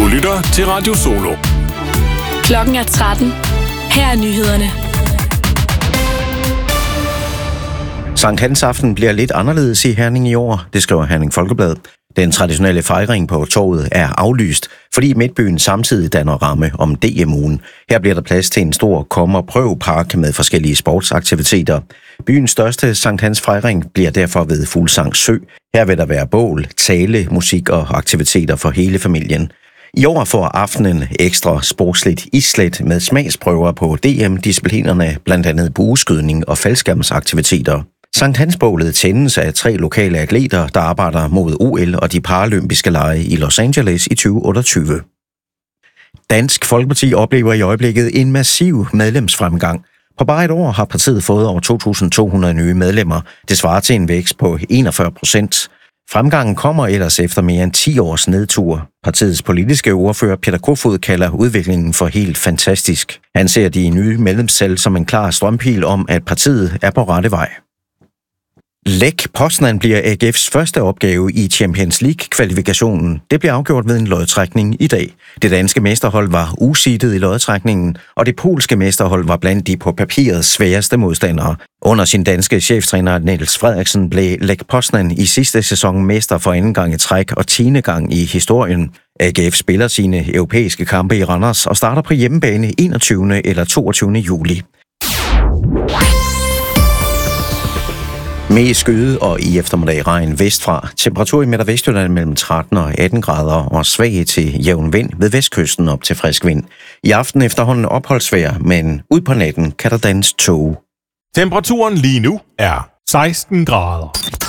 lytter til Radio Solo. Klokken er 13. Her er nyhederne. Sankt Hans aften bliver lidt anderledes i Herning i år, det skriver Herning Folkeblad. Den traditionelle fejring på torvet er aflyst, fordi Midtbyen samtidig danner ramme om DM-ugen. Her bliver der plads til en stor kom- og prøvepark med forskellige sportsaktiviteter. Byens største Sankt Hans fejring bliver derfor ved Fuglsang Sø. Her vil der være bål, tale, musik og aktiviteter for hele familien. I år får aftenen ekstra sportsligt islet med smagsprøver på DM-disciplinerne, blandt andet bueskydning og faldskærmsaktiviteter. Sankt Hans-bålet tændes af 3 lokale atleter, der arbejder mod OL og de paralympiske lege i Los Angeles i 2028. Dansk Folkeparti oplever i øjeblikket en massiv medlemsfremgang. På bare et år har partiet fået over 2.200 nye medlemmer. Det svarer til en vækst på 41%. Fremgangen kommer ellers efter mere end 10 års nedtur. Partiets politiske ordfører Peter Kofod kalder udviklingen for helt fantastisk. Han ser de nye medlemstal som en klar strømpil om, at partiet er på rette vej. Lech Poznan bliver AGF's første opgave i Champions League-kvalifikationen. Det bliver afgjort ved en lodtrækning i dag. Det danske mesterhold var useedet i lodtrækningen, og det polske mesterhold var blandt de på papiret sværeste modstandere. Under sin danske cheftræner Niels Frederiksen blev Lech Poznan i sidste sæson mester for anden gang i træk og 10. gang i historien. AGF spiller sine europæiske kampe i Randers og starter på hjemmebane 21. eller 22. juli. Mest skyde og i eftermiddag regn vestfra. Temperatur i Midt- og Vestjylland mellem 13 og 18 grader og svag til jævn vind ved vestkysten op til frisk vind. I aften efterhånden opholdsvejr, men ud på natten kan der dannes tåge. Temperaturen lige nu er 16 grader.